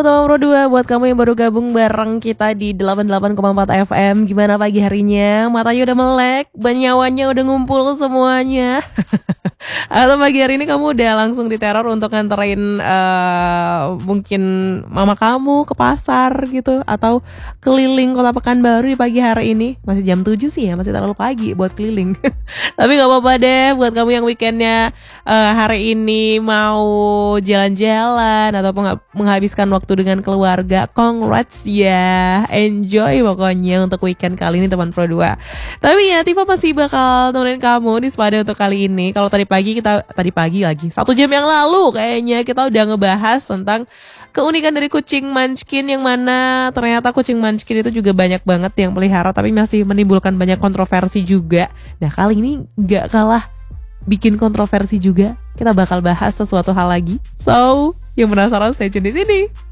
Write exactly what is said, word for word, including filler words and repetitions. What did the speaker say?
teman Pro dua, buat kamu yang baru gabung bareng kita di delapan puluh delapan koma empat F M. Gimana pagi harinya? Matanya udah melek, nyawanya udah ngumpul semuanya. Atau pagi hari ini kamu udah langsung diteror untuk nganterin uh, mungkin mama kamu ke pasar gitu, atau keliling kota Pekanbaru di pagi hari ini. Masih jam tujuh sih ya, masih terlalu pagi buat keliling. Tapi gak apa-apa deh buat kamu yang weekendnya uh, hari ini mau jalan-jalan atau menghabiskan waktu dengan keluarga. Congrats ya, enjoy pokoknya untuk weekend kali ini teman Pro dua. Tapi ya Tifa masih bakal temenin kamu di Spada untuk kali ini. Kalau tadi pagi kita, tadi pagi lagi, satu jam yang lalu kayaknya kita udah ngebahas tentang keunikan dari kucing Munchkin, yang mana ternyata kucing Munchkin itu juga banyak banget yang pelihara tapi masih menimbulkan banyak kontroversi juga. Nah kali ini gak kalah bikin kontroversi juga, kita bakal bahas sesuatu hal lagi. So, yang penasaran stay tune di sini.